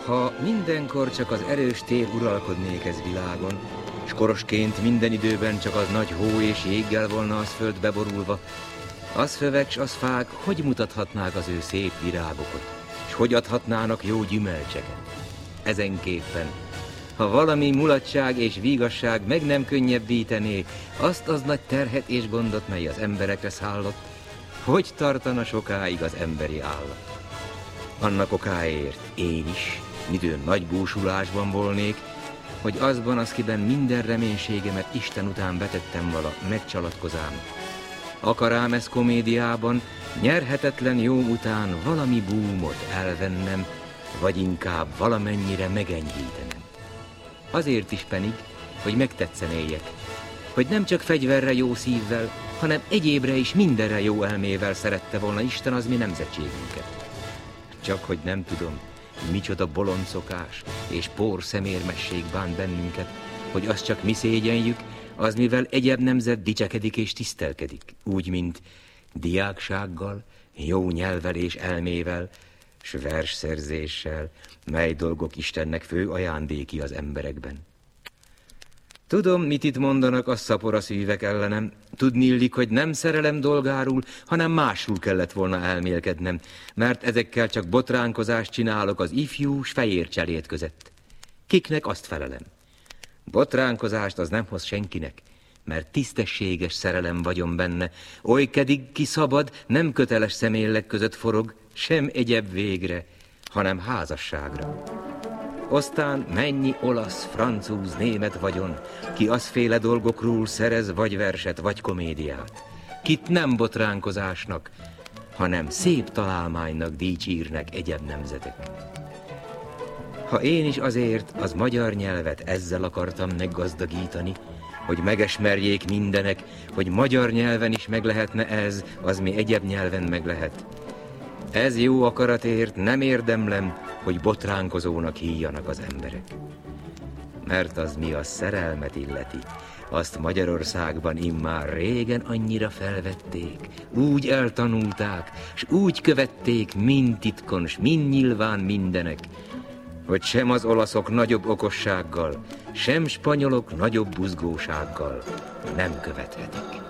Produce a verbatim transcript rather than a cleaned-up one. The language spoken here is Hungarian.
Ha mindenkor csak az erős tél uralkodnék ez világon, s korosként minden időben csak az nagy hó és jéggel volna az föld beborulva, az fövek s az fák hogy mutathatnák az ő szép virágokat, s hogy adhatnának jó gyümölcseket? Ezenképpen, ha valami mulatság és vígasság meg nem könnyebbítené azt az nagy terhet és gondot, mely az emberekre szállott, hogy tartana sokáig az emberi állat? Annak okáért én is, midőn nagy búsulásban volnék, hogy azban, az kiben minden reménységemet Isten után betettem vala, megcsalatkozám. Akarám ez komédiában, nyerhetetlen jó után valami búmot elvennem, vagy inkább valamennyire megenyhítenem. Azért is pedig, hogy megtetszenéjek, hogy nem csak fegyverre jó szívvel, hanem egyébre is mindenre jó elmével szerette volna Isten az mi nemzetségünket. Csak hogy nem tudom, micsoda bolondszokás és pórszemér-messég bán bennünket, hogy azt csak mi szégyenjük, az mivel egyebb nemzet dicsekedik és tisztelkedik, úgy, mint diáksággal, jó nyelvvel és elmével, s versszerzéssel, mely dolgok Istennek fő ajándéki az emberekben. Tudom, mit itt mondanak a szapora szívek ellenem. Tudni illik, hogy nem szerelem dolgáról, hanem másul kellett volna elmélkednem, mert ezekkel csak botránkozást csinálok az ifjú s fehér cserét között. Kiknek azt felelem? Botránkozást az nem hoz senkinek, mert tisztességes szerelem vagyon benne, oly kedig ki szabad, nem köteles személlek között forog, sem egyebb végre, hanem házasságra. Aztán mennyi olasz, francúz, német vagyon, ki azféle dolgokról szerez vagy verset, vagy komédiát, kit nem botránkozásnak, hanem szép találmánynak dícsírnek egyebb nemzetek. Ha én is azért az magyar nyelvet ezzel akartam meggazdagítani, hogy megesmerjék mindenek, hogy magyar nyelven is meg lehetne ez, az mi egyebb nyelven meg lehet. Ez jó akaratért nem érdemlem, hogy botránkozónak híjanak az emberek. Mert az mi a szerelmet illeti, azt Magyarországban immár régen annyira felvették, úgy eltanulták, s úgy követték mind titkon, s mind nyilván mindenek, hogy sem az olaszok nagyobb okossággal, sem spanyolok nagyobb buzgósággal nem követhetik.